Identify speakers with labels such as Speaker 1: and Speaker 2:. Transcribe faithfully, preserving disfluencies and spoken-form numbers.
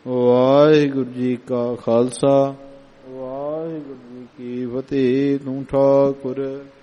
Speaker 1: ਵਾਹਿਗੁਰੂ ਜੀ ਕਾ ਖਾਲਸਾ ਵਾਹਿਗੁਰੂ ਜੀ ਕੀ ਫਤਿਹ। ਤੂੰ ਠਾਕੁਰ